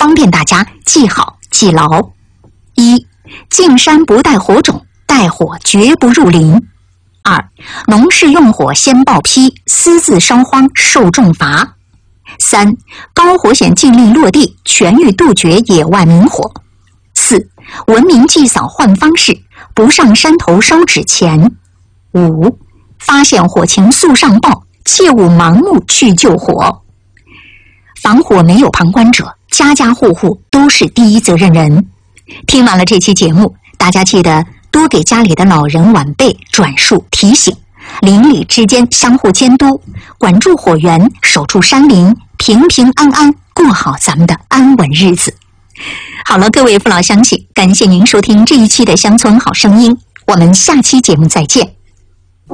方便大家记好记牢。一、进山不带火种，带火绝不入林。二、农事用火先报批，私自烧荒受重罚。三、高火险禁令落地，全域杜绝野外明火。四、文明祭扫换方式，不上山头烧纸钱。五、发现火情速上报，切勿盲目去救火。防火没有旁观者，家家户户都是第一责任人。听完了这期节目，大家记得多给家里的老人晚辈转述提醒，邻里之间相互监督，管住火源，守住山林，平平安安过好咱们的安稳日子。好了，各位父老乡亲，感谢您收听这一期的乡村好声音，我们下期节目再见。